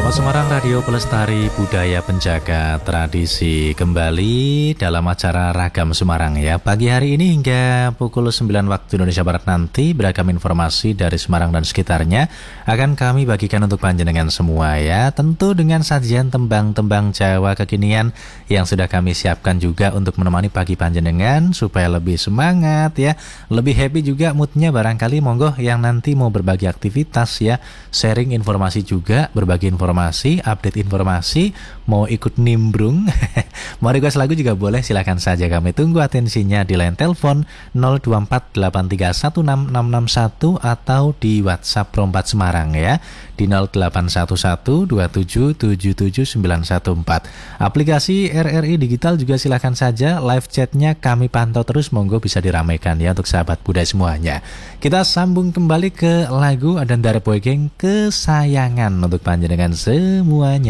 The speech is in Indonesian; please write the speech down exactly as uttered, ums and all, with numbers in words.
Semarang Radio Pelestari Budaya Penjaga Tradisi kembali dalam acara Ragam Semarang ya. Pagi hari ini hingga pukul sembilan waktu Indonesia Barat nanti beragam informasi dari Semarang dan sekitarnya akan kami bagikan untuk panjenengan semua ya. Tentu dengan sajian tembang-tembang Jawa kekinian yang sudah kami siapkan juga untuk menemani pagi panjenengan supaya lebih semangat ya, lebih happy juga moodnya barangkali. Monggo yang nanti mau berbagi aktivitas ya, sharing informasi juga, berbagi informasi, update informasi, mau ikut nimbrung, mau request lagu juga boleh, silakan saja. Kami tunggu atensinya di line telepon nol dua empat delapan tiga satu enam enam enam satu atau di WhatsApp Rompat Semarang ya di nol delapan satu satu dua tujuh tujuh tujuh sembilan satu empat. Aplikasi R R I Digital juga silakan saja, live chatnya kami pantau terus, monggo bisa diramaikan ya untuk sahabat budaya semuanya. Kita sambung kembali ke lagu Adandara Boy Gang kesayangan untuk panjenengan semuanya.